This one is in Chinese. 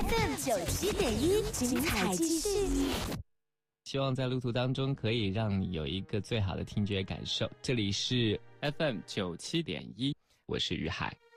FM97.1，精彩继续。 希望在路途当中可以让你有一个最好的听觉感受。这里是 FM97.1，我是于海。